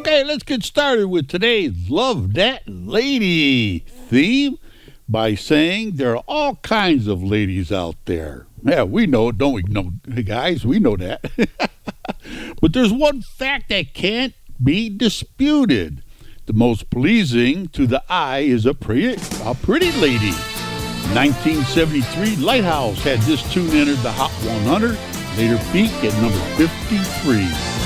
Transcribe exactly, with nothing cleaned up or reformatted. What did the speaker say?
Okay, let's get started with today's Love That Lady theme by saying there are all kinds of ladies out there. Yeah, we know it, don't we? No, hey guys, we know that. But there's one fact that can't be disputed. The most pleasing to the eye is a pretty, a pretty lady. nineteen seventy-three, Lighthouse had this tune enter the Hot one hundred, later peak at number fifty-three.